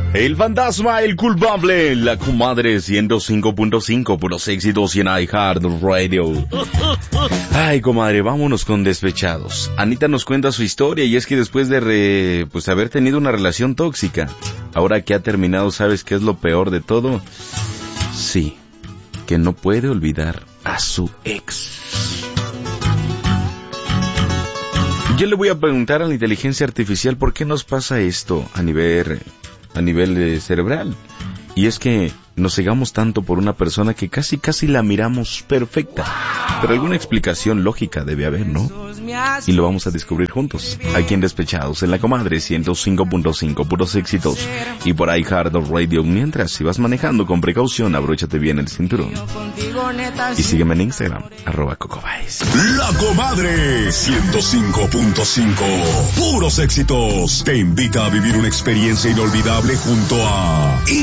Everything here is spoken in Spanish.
El fantasma, el culpable, la comadre 105.5, puros éxitos y en iHeart Radio. Ay, comadre, vámonos con despechados. Anita nos cuenta su historia y es que después de haber tenido una relación tóxica, ahora que ha terminado, ¿sabes qué es lo peor de todo? Sí, que no puede olvidar a su ex. Yo le voy a preguntar a la inteligencia artificial por qué nos pasa esto a nivel cerebral. Y es que nos cegamos tanto por una persona que casi la miramos perfecta. Pero alguna explicación lógica debe haber, ¿no? Y lo vamos a descubrir juntos, aquí en Despechados, en la comadre 105.5, puros éxitos. Y por iHeart Radio. Mientras, si vas manejando con precaución, abróchate bien el cinturón. Y sígueme en Instagram, @CocoBaez. La comadre 105.5, puros éxitos. Te invita a vivir una experiencia inolvidable junto a